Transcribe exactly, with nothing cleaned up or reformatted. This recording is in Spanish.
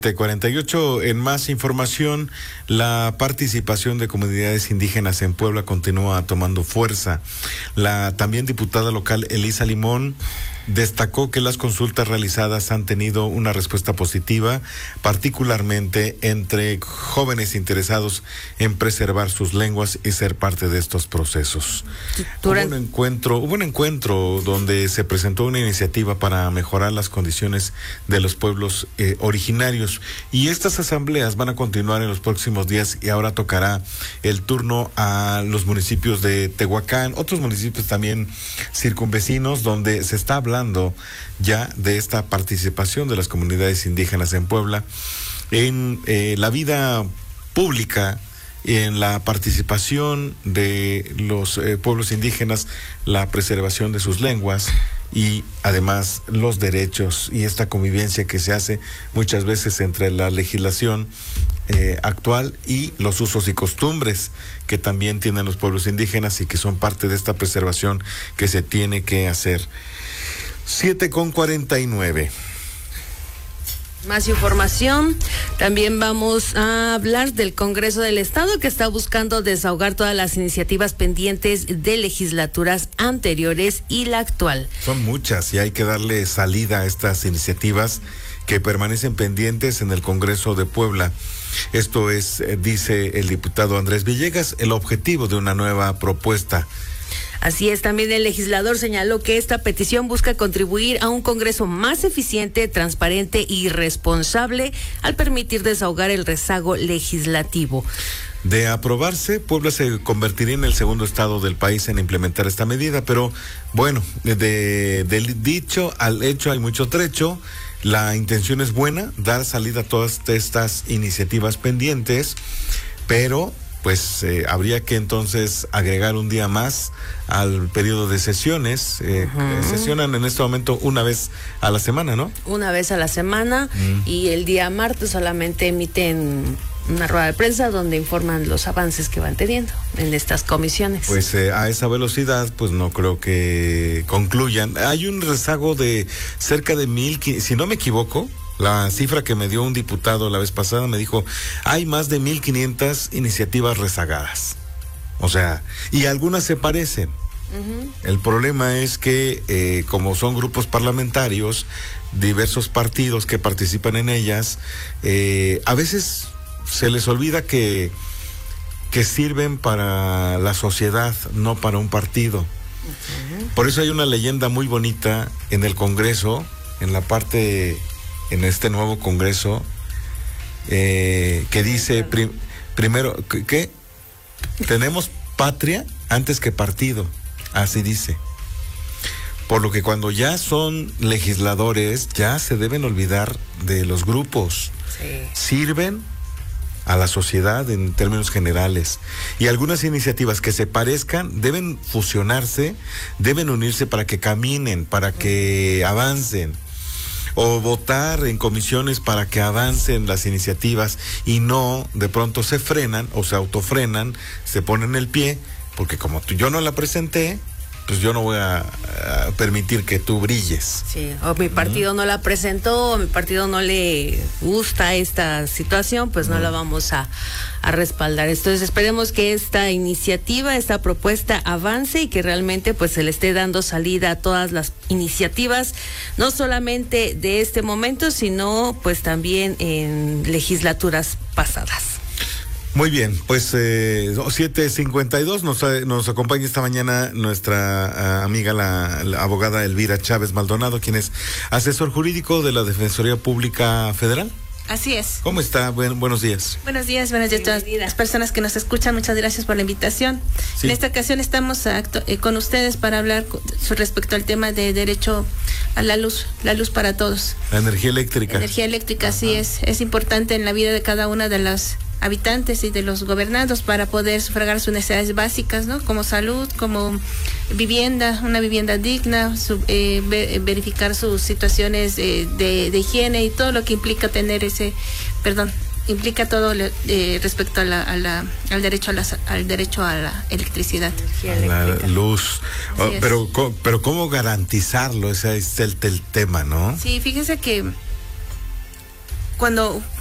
De cuarenta y ocho, en más información, la participación de comunidades indígenas en Puebla continúa tomando fuerza. La también diputada local Elisa Limón destacó que las consultas realizadas han tenido una respuesta positiva, particularmente entre jóvenes interesados en preservar sus lenguas y ser parte de estos procesos. Hubo un encuentro, hubo un encuentro donde se presentó una iniciativa para mejorar las condiciones de los pueblos eh, originarios, y estas asambleas van a continuar en los próximos días, y ahora tocará el turno a los municipios de Tehuacán, otros municipios también circunvecinos, donde se está hablando hablando ya de esta participación de las comunidades indígenas en Puebla en eh, la vida pública, en la participación de los eh, pueblos indígenas, la preservación de sus lenguas y además los derechos y esta convivencia que se hace muchas veces entre la legislación eh, actual y los usos y costumbres que también tienen los pueblos indígenas y que son parte de esta preservación que se tiene que hacer. siete con cuarenta y nueve. Más información, también vamos a hablar del Congreso del Estado, que está buscando desahogar todas las iniciativas pendientes de legislaturas anteriores y la actual. Son muchas y hay que darle salida a estas iniciativas que permanecen pendientes en el Congreso de Puebla. Esto es, dice el diputado Andrés Villegas, el objetivo de una nueva propuesta. Así es, también el legislador señaló que esta petición busca contribuir a un Congreso más eficiente, transparente y responsable al permitir desahogar el rezago legislativo. De aprobarse, Puebla se convertiría en el segundo estado del país en implementar esta medida, pero bueno, de, del dicho al hecho hay mucho trecho. La intención es buena, dar salida a todas estas iniciativas pendientes, pero pues eh, habría que entonces agregar un día más al periodo de sesiones. Eh, uh-huh. Sesionan en este momento una vez a la semana, ¿no? Una vez a la semana, uh-huh. Y el día martes solamente emiten una rueda de prensa donde informan los avances que van teniendo en estas comisiones. Pues eh, a esa velocidad, pues no creo que concluyan. Hay un rezago de cerca de mil, si no me equivoco, la cifra que me dio un diputado la vez pasada me dijo, hay más de mil quinientas iniciativas rezagadas. O sea, y algunas se parecen. Uh-huh. El problema es que eh, como son grupos parlamentarios, diversos partidos que participan en ellas, eh, a veces se les olvida que, que sirven para la sociedad, no para un partido. Uh-huh. Por eso hay una leyenda muy bonita en el Congreso, en la parte... en este nuevo Congreso, eh, que dice, prim, primero, ¿qué? ¿qué? Tenemos patria antes que partido, así dice. Por lo que cuando ya son legisladores, ya se deben olvidar de los grupos. Sí. Sirven a la sociedad en términos generales. Y algunas iniciativas que se parezcan deben fusionarse, deben unirse para que caminen, para que avancen. O votar en comisiones para que avancen las iniciativas y no de pronto se frenan o se autofrenan, se ponen el pie, porque como tú, yo no la presenté, pues yo no voy a, a permitir que tú brilles. Sí, o mi partido uh-huh. no la presentó, o mi partido no le gusta esta situación, pues uh-huh. no la vamos a, a respaldar. Entonces esperemos que esta iniciativa, esta propuesta avance y que realmente pues se le esté dando salida a todas las iniciativas, no solamente de este momento, sino pues también en legislaturas pasadas. Muy bien, pues eh, siete cincuenta y dos, nos, nos acompaña esta mañana nuestra uh, amiga, la, la abogada Elvira Chávez Maldonado, quien es asesor jurídico de la Defensoría Pública Federal. Así es. ¿Cómo está? Buen, buenos días. Buenos días, buenos días a todas las personas que nos escuchan. Muchas gracias por la invitación. Sí. En esta ocasión estamos acto, eh, con ustedes para hablar con, respecto al tema de derecho a la luz, la luz para todos. La energía eléctrica. La energía eléctrica, Ajá. sí es. Es importante en la vida de cada una de las habitantes y de los gobernados para poder sufragar sus necesidades básicas, ¿no? Como salud, como vivienda, una vivienda digna, su, eh, ver, verificar sus situaciones eh, de, de higiene y todo lo que implica tener ese, perdón, implica todo eh, respecto a la, a la, al derecho a la, al derecho a la electricidad. A la luz. Oh, pero, pero ¿cómo garantizarlo? Ese es el, el tema, ¿no? Sí, fíjese que cuando